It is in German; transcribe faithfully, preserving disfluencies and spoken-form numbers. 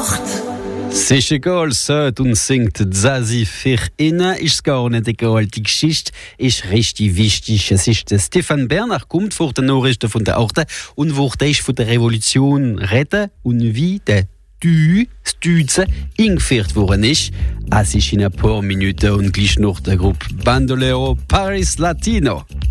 C'est egal, sagt und singt Zazie für ihn. Ist gar nicht egal, die Geschichte ist richtig wichtig. Es ist der Stefan Bernach, kommt vor den Nachrichten von der Orte und wird euch von der Revolution reden und wie der Tü, das Tüze, eingeführt worden ist. Es ist in ein paar Minuten und gleich noch der Gruppe Bandolero Paris Latino.